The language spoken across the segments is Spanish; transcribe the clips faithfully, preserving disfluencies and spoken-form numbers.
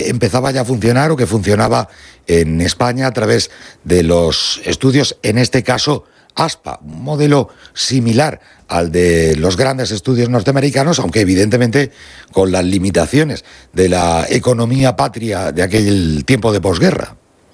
empezaba ya a funcionar o que funcionaba en España a través de los estudios, en este caso Aspa, un modelo similar al de los grandes estudios norteamericanos, aunque evidentemente con las limitaciones de la economía patria de aquel tiempo de posguerra.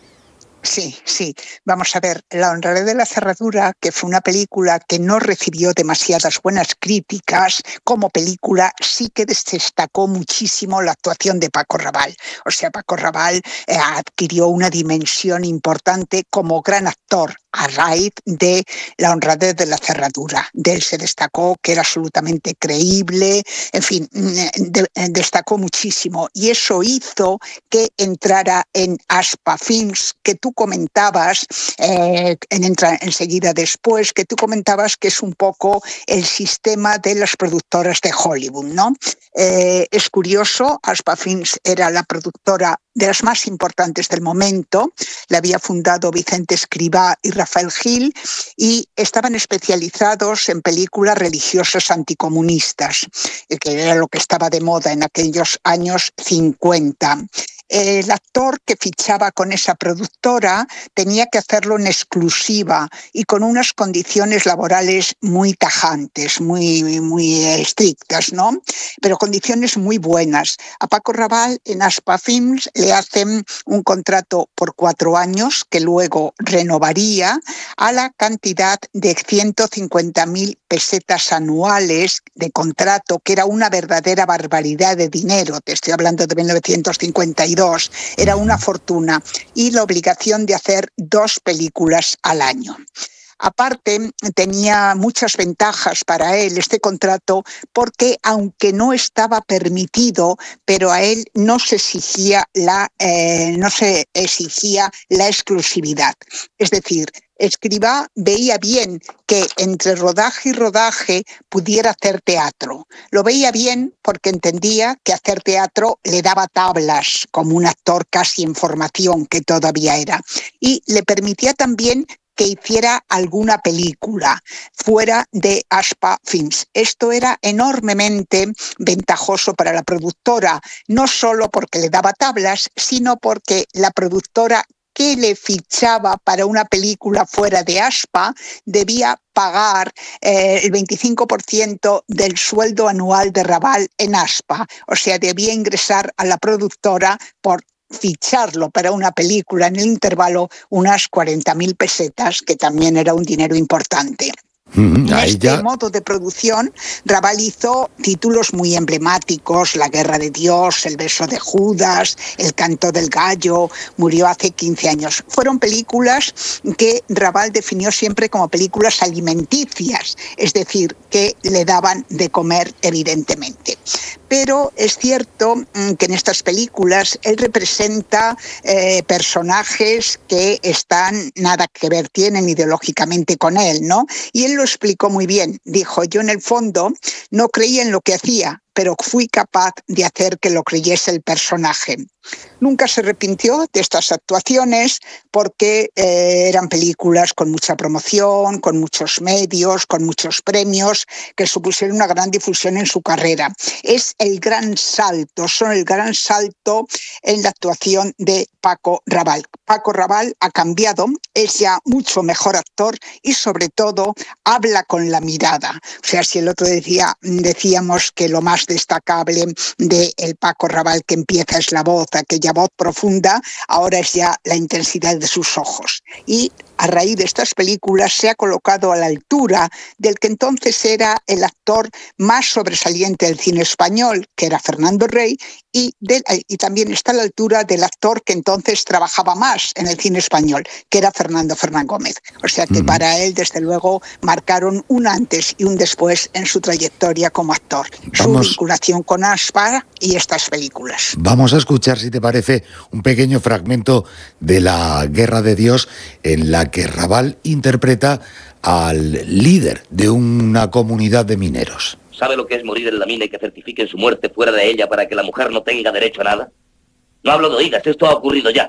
Sí, sí. Vamos a ver, La honradez de la cerradura, que fue una película que no recibió demasiadas buenas críticas, como película sí que destacó muchísimo la actuación de Paco Rabanne. O sea, Paco Rabanne eh, adquirió una dimensión importante como gran actor a raíz de La honradez de la cerradura. De él se destacó que era absolutamente creíble, en fin, de, destacó muchísimo. Y eso hizo que entrara en Aspa Films, que tú comentabas, eh, en, entra, enseguida después, que tú comentabas que es un poco el sistema de las productoras de Hollywood, ¿no? Eh, es curioso, Aspa Films era la productora de las más importantes del momento, la había fundado Vicente Escrivá y Rafael Gil, y estaban especializados en películas religiosas anticomunistas, que era lo que estaba de moda en aquellos años cincuenta. El actor que fichaba con esa productora tenía que hacerlo en exclusiva y con unas condiciones laborales muy tajantes, muy, muy estrictas, ¿no? Pero condiciones muy buenas. A Paco Rabanne en Aspa Films le hacen un contrato por cuatro años que luego renovaría a la cantidad de ciento cincuenta mil pesetas anuales de contrato, que era una verdadera barbaridad de dinero. Te estoy hablando de mil novecientos cincuenta y dos. Era una fortuna, y la obligación de hacer dos películas al año. Aparte, tenía muchas ventajas para él este contrato, porque aunque no estaba permitido, pero a él no se exigía la, eh, no se exigía la exclusividad. Es decir, Escrivá veía bien que entre rodaje y rodaje pudiera hacer teatro. Lo veía bien porque entendía que hacer teatro le daba tablas como un actor casi en formación que todavía era, y le permitía también que hiciera alguna película fuera de Aspa Films. Esto era enormemente ventajoso para la productora, no solo porque le daba tablas, sino porque la productora que le fichaba para una película fuera de Aspa debía pagar eh, el veinticinco por ciento del sueldo anual de Rabanne en Aspa. O sea, debía ingresar a la productora por ficharlo para una película en el intervalo unas cuarenta mil pesetas, que también era un dinero importante. Mm, en este ya... modo de producción, Rabanne hizo títulos muy emblemáticos: La guerra de Dios, El beso de Judas, El canto del gallo. Murió hace quince años. Fueron películas que Rabanne definió siempre como películas alimenticias, es decir, que le daban de comer, evidentemente. Pero es cierto que en estas películas él representa eh, personajes que están nada que ver, tienen ideológicamente con él, ¿no? Y él lo explicó muy bien. Dijo: yo en el fondo no creía en lo que hacía, pero fui capaz de hacer que lo creyese el personaje. Nunca se arrepintió de estas actuaciones porque eh, eran películas con mucha promoción, con muchos medios, con muchos premios, que supusieron una gran difusión en su carrera. Es el gran salto, son el gran salto en la actuación de Paco Rabanne. Paco Rabanne ha cambiado, es ya mucho mejor actor y sobre todo habla con la mirada. O sea, si el otro decía, decíamos que lo más destacable de el Paco Rabanne que empieza es la voz, aquella voz profunda, ahora es ya la intensidad de sus ojos. Y a raíz de estas películas se ha colocado a la altura del que entonces era el actor más sobresaliente del cine español, que era Fernando Rey, y, de, y también está a la altura del actor que entonces trabajaba más en el cine español, que era Fernando Fernán Gómez. O sea que mm. para él, desde luego, marcaron un antes y un después en su trayectoria como actor. Vamos, su vinculación con Aspa y estas películas. Vamos a escuchar, si te parece, un pequeño fragmento de La guerra de Dios, en la que Rabanne interpreta al líder de una comunidad de mineros. ¿Sabe lo que es morir en la mina y que certifiquen su muerte fuera de ella para que la mujer no tenga derecho a nada? No hablo de oídas, esto ha ocurrido ya.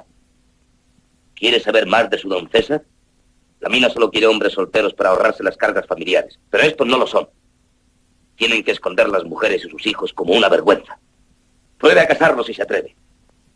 ¿Quiere saber más de su don César? La mina solo quiere hombres solteros para ahorrarse las cargas familiares, pero estos no lo son. Tienen que esconder las mujeres y sus hijos como una vergüenza. Pruebe a casarlos si se atreve.